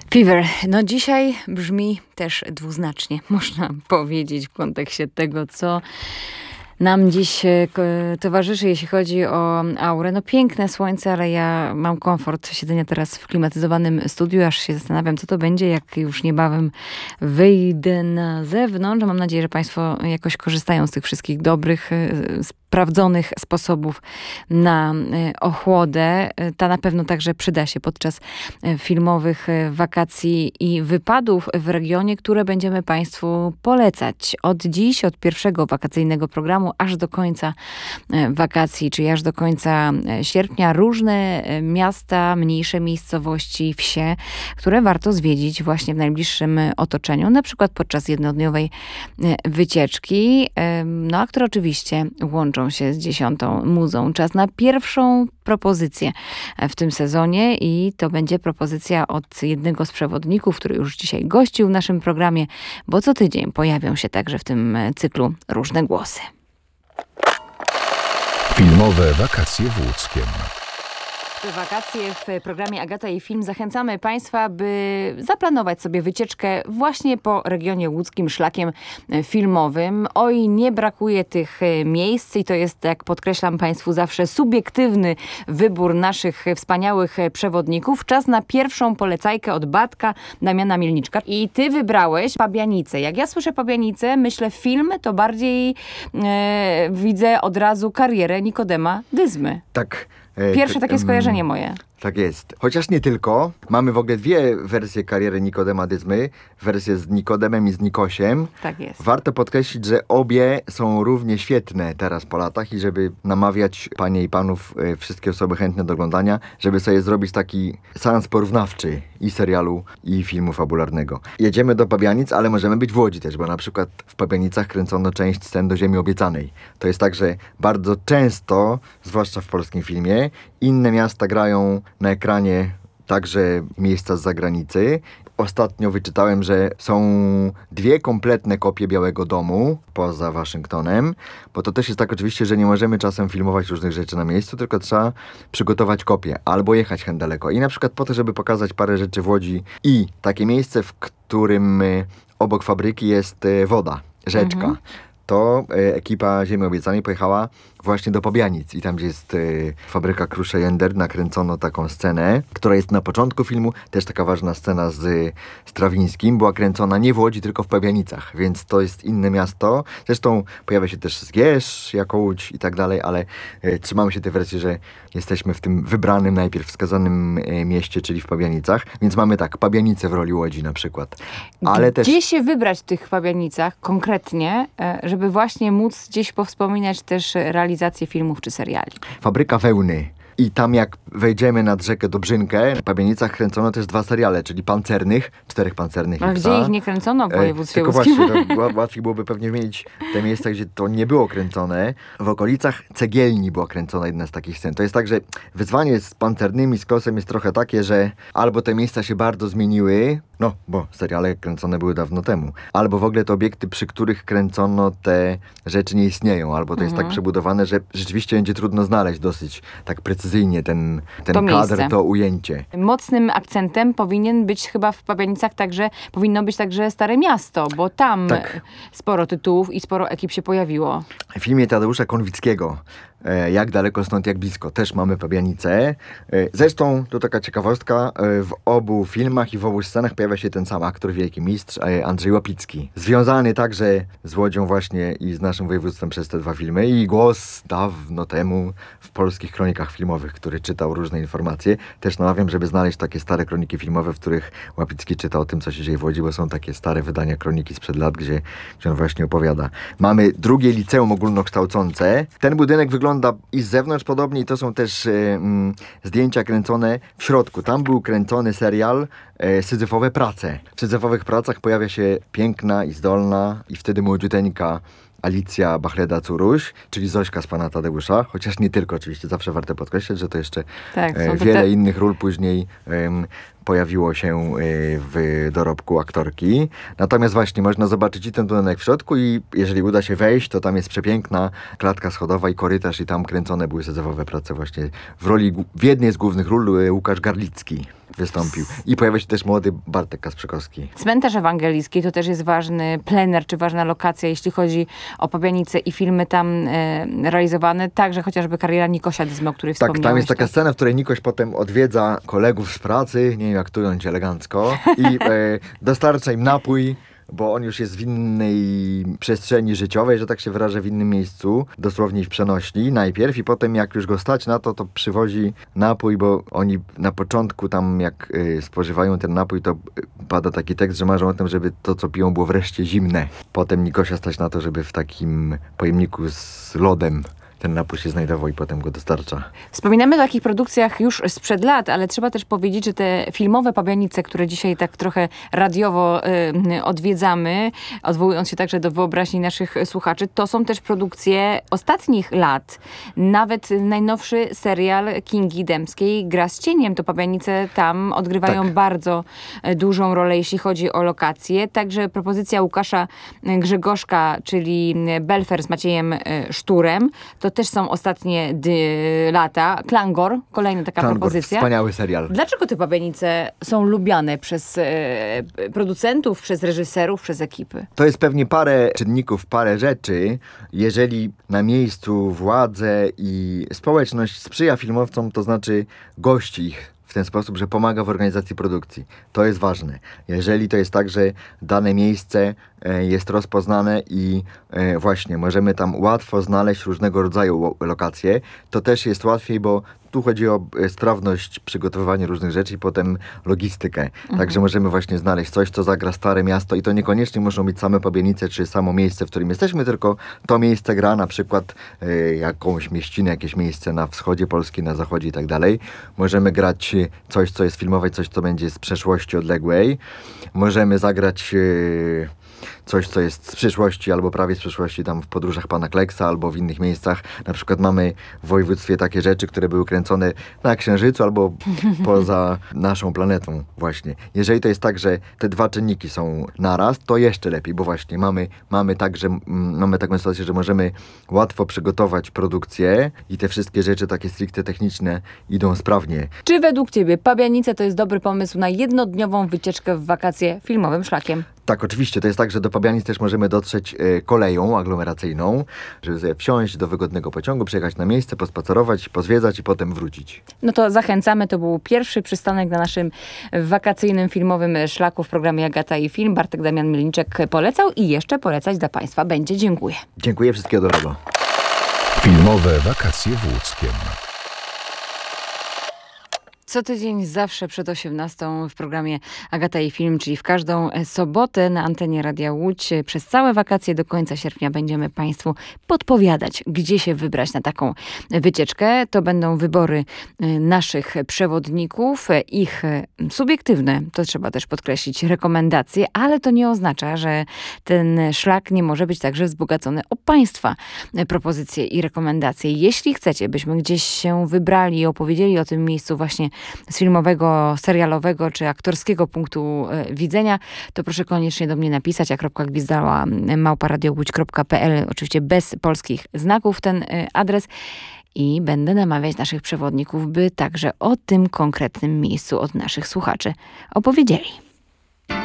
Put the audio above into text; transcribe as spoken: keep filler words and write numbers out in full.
Fever. No dzisiaj brzmi też dwuznacznie, można powiedzieć w kontekście tego, co nam dziś towarzyszy, jeśli chodzi o aurę. No piękne słońce, ale ja mam komfort siedzenia teraz w klimatyzowanym studiu, aż się zastanawiam, co to będzie, jak już niebawem wyjdę na zewnątrz. Mam nadzieję, że Państwo jakoś korzystają z tych wszystkich dobrych, sprawdzonych sposobów na ochłodę. Ta na pewno także przyda się podczas filmowych wakacji i wypadów w regionie, które będziemy Państwu polecać. Od dziś, od pierwszego wakacyjnego programu, aż do końca wakacji, czyli aż do końca sierpnia, różne miasta, mniejsze miejscowości, wsie, które warto zwiedzić właśnie w najbliższym otoczeniu, na przykład podczas jednodniowej wycieczki, no a które oczywiście łączą się z dziesiątą muzą. Czas na pierwszą propozycję w tym sezonie i to będzie propozycja od jednego z przewodników, który już dzisiaj gościł w naszym programie, bo co tydzień pojawią się także w tym cyklu różne głosy. Filmowe wakacje w Łódzkiem. Wakacje w programie Agata i Film zachęcamy Państwa, by zaplanować sobie wycieczkę właśnie po regionie łódzkim szlakiem filmowym. Oj, nie brakuje tych miejsc i to jest, jak podkreślam Państwu, zawsze subiektywny wybór naszych wspaniałych przewodników. Czas na pierwszą polecajkę od Bartka Damiana Mielniczka. I Ty wybrałeś Pabianice. Jak ja słyszę Pabianice, myślę film, to bardziej e, widzę od razu karierę Nikodema Dyzmy. Tak. Pierwsze takie skojarzenie moje. Tak jest. Chociaż nie tylko. Mamy w ogóle dwie wersje kariery Nikodema Dyzmy. Wersję z Nikodemem i z Nikosiem. Tak jest. Warto podkreślić, że obie są równie świetne teraz po latach i żeby namawiać panie i panów, e, wszystkie osoby chętne do oglądania, żeby sobie zrobić taki seans porównawczy i serialu, i filmu fabularnego. Jedziemy do Pabianic, ale możemy być w Łodzi też, bo na przykład w Pabianicach kręcono część scen do Ziemi Obiecanej. To jest tak, że bardzo często, zwłaszcza w polskim filmie, inne miasta grają na ekranie także miejsca z zagranicy. Ostatnio wyczytałem, że są dwie kompletne kopie Białego Domu poza Waszyngtonem, bo to też jest tak oczywiście, że nie możemy czasem filmować różnych rzeczy na miejscu, tylko trzeba przygotować kopię albo jechać hen daleko. I na przykład po to, żeby pokazać parę rzeczy w Łodzi i takie miejsce, w którym obok fabryki jest woda, rzeczka. Mhm. To e, ekipa Ziemi Obiecanej pojechała właśnie do Pabianic i tam, gdzie jest e, fabryka Krusze Jender, nakręcono taką scenę, która jest na początku filmu, też taka ważna scena z Strawińskim, była kręcona nie w Łodzi, tylko w Pabianicach, więc to jest inne miasto. Zresztą pojawia się też Zgierz jako Łódź i tak dalej, ale e, trzymamy się tej wersji, że jesteśmy w tym wybranym, najpierw wskazanym e, mieście, czyli w Pabianicach, więc mamy tak, Pabianice w roli Łodzi na przykład. Ale Gdzie też... się wybrać w tych Pabianicach konkretnie, e, żeby właśnie móc gdzieś powspominać też realizację filmów czy seriali? Fabryka Wełny. I tam jak wejdziemy nad rzekę Dobrzynkę, w Pabianicach kręcono też dwa seriale, czyli Pancernych, czterech Pancernych A i gdzie Psa. ich nie kręcono w województwie e, Tylko łódzkim? właśnie, to łatwiej byłoby pewnie wymienić te miejsca, gdzie to nie było kręcone. W okolicach Cegielni była kręcona jedna z takich scen. To jest tak, że wyzwanie z Pancernymi, z Klosem jest trochę takie, że albo te miejsca się bardzo zmieniły, no, bo seriale kręcone były dawno temu, albo w ogóle te obiekty, przy których kręcono te rzeczy nie istnieją, albo to jest Mhm. tak przebudowane, że rzeczywiście będzie trudno znaleźć dosyć tak precyzyjnie ten, ten To kadr, miejsce. to ujęcie. Mocnym akcentem powinien być chyba w Pabianicach także, powinno być także Stare Miasto, bo tam Tak. sporo tytułów i sporo ekip się pojawiło. W filmie Tadeusza Konwickiego e, Jak daleko stąd, jak blisko, też mamy Pabianice. E, zresztą, to taka ciekawostka, e, w obu filmach i w obu scenach pojawia się ten sam aktor, wielki mistrz, e, Andrzej Łapicki. Związany także z Łodzią właśnie i z naszym województwem przez te dwa filmy i głos dawno temu w polskich kronikach filmowych, który czytał różne informacje. Też namawiam, żeby znaleźć takie stare kroniki filmowe, w których Łapicki czyta o tym, co się dzieje w Łodzi, bo są takie stare wydania kroniki sprzed lat, gdzie, gdzie on właśnie opowiada. Mamy drugie liceum ogólnokształcące. Ten budynek wygląda i z zewnątrz podobnie i to są też e, mm, zdjęcia kręcone w środku. Tam był kręcony serial e, Syzyfowe prace. W Syzyfowych pracach pojawia się piękna i zdolna i wtedy młodziuteńka Alicja Bachleda-Curuś, czyli Zośka z Pana Tadeusza, chociaż nie tylko oczywiście, zawsze warto podkreślać, że to jeszcze Tak, e, są to wiele te- innych ról później em, pojawiło się e, w dorobku aktorki. Natomiast właśnie można zobaczyć i ten budynek w środku i jeżeli uda się wejść, to tam jest przepiękna klatka schodowa i korytarz i tam kręcone były sezonowe prace właśnie w roli, w jednej z głównych ról e, Łukasz Garlicki. wystąpił. I pojawia się też młody Bartek Kasprzykowski. Cmentarz Ewangelicki to też jest ważny plener, czy ważna lokacja, jeśli chodzi o Pabianice i filmy tam e, realizowane. Także chociażby kariera Nikosia Dyzmy, o której Tak, wspomniałeś. tam jest taka tak? scena, w której Nikoś potem odwiedza kolegów z pracy, nie wiem jak tu jąć elegancko, i e, dostarcza im napój, bo on już jest w innej przestrzeni życiowej, że tak się wyrażę, w innym miejscu, dosłownie w przenośni najpierw, i potem jak już go stać na to, to przywozi napój, bo oni na początku tam jak y, spożywają ten napój, to y, pada taki tekst, że marzą o tym, żeby to, co piją, było wreszcie zimne. Potem Nikosia stać na to, żeby w takim pojemniku z lodem ten napój się znajdował i potem go dostarcza. Wspominamy o takich produkcjach już sprzed lat, ale trzeba też powiedzieć, że te filmowe Pabianice, które dzisiaj tak trochę radiowo y, odwiedzamy, odwołując się także do wyobraźni naszych słuchaczy, to są też produkcje ostatnich lat. Nawet najnowszy serial Kingi Dębskiej Gra z cieniem, to Pabianice tam odgrywają Tak. bardzo dużą rolę, jeśli chodzi o lokacje. Także propozycja Łukasza Grzegorzka, czyli Belfer z Maciejem Szturem, to też są ostatnie dy- lata. Klangor, kolejna taka Klangor, propozycja. wspaniały serial. Dlaczego te Pabianice są lubiane przez e, producentów, przez reżyserów, przez ekipy? To jest pewnie parę czynników, parę rzeczy. Jeżeli na miejscu władze i społeczność sprzyja filmowcom, to znaczy gości ich w ten sposób, że pomaga w organizacji produkcji. To jest ważne. Jeżeli to jest tak, że dane miejsce e, jest rozpoznane i e, właśnie możemy tam łatwo znaleźć różnego rodzaju lo- lokacje, to też jest łatwiej, bo tu chodzi o e, sprawność przygotowywania różnych rzeczy i potem logistykę. Mhm. Także możemy właśnie znaleźć coś, co zagra Stare Miasto, i to niekoniecznie muszą być same Pabianice, czy samo miejsce, w którym jesteśmy, tylko to miejsce gra na przykład e, jakąś mieścinę, jakieś miejsce na wschodzie Polski, na zachodzie i tak dalej. Możemy grać coś, co jest filmowe, coś, co będzie z przeszłości odległej. Możemy zagrać e, coś, co jest z przyszłości, albo prawie z przyszłości, tam w Podróżach Pana Kleksa, albo w innych miejscach. Na przykład mamy w województwie takie rzeczy, które były kręcone na Księżycu, albo poza naszą planetą właśnie. Jeżeli to jest tak, że te dwa czynniki są naraz, to jeszcze lepiej, bo właśnie mamy, mamy tak, że mm, mamy taką sytuację, że możemy łatwo przygotować produkcję i te wszystkie rzeczy takie stricte techniczne idą sprawnie. Czy według ciebie Pabianice to jest dobry pomysł na jednodniową wycieczkę w wakacje filmowym szlakiem? Tak, oczywiście. To jest tak, że do Pabianic też możemy dotrzeć e, koleją aglomeracyjną, żeby sobie wsiąść do wygodnego pociągu, przyjechać na miejsce, pospacerować, pozwiedzać i potem wrócić. No to zachęcamy. To był pierwszy przystanek na naszym wakacyjnym filmowym szlaku w programie Agata i Film. Bartek Damian Mielniczek polecał i jeszcze polecać dla Państwa będzie. Dziękuję. Dziękuję, wszystkiego dobrego. Filmowe wakacje w Łódzkiem. Co tydzień zawsze przed osiemnastą w programie Agata i Film, czyli w każdą sobotę na antenie Radia Łódź. Przez całe wakacje do końca sierpnia będziemy Państwu podpowiadać, gdzie się wybrać na taką wycieczkę. To będą wybory naszych przewodników, ich subiektywne, to trzeba też podkreślić, rekomendacje, ale to nie oznacza, że ten szlak nie może być także wzbogacony o Państwa propozycje i rekomendacje. Jeśli chcecie, byśmy gdzieś się wybrali i opowiedzieli o tym miejscu właśnie z filmowego, serialowego czy aktorskiego punktu widzenia, to proszę koniecznie do mnie napisać, a kropka gwizdała małpa radiowódź kropka pe el, oczywiście bez polskich znaków ten adres, i będę namawiać naszych przewodników, by także o tym konkretnym miejscu od naszych słuchaczy opowiedzieli.